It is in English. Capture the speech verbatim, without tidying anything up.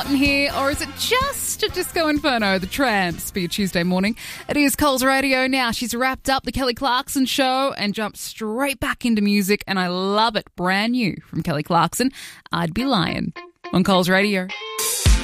in here, or is it just a disco inferno, the trance, be a Tuesday morning? It is Coles Radio now. She's wrapped up the Kelly Clarkson show and jumped straight back into music, and I love it. Brand new from Kelly Clarkson, I'd Be Lying on Coles Radio.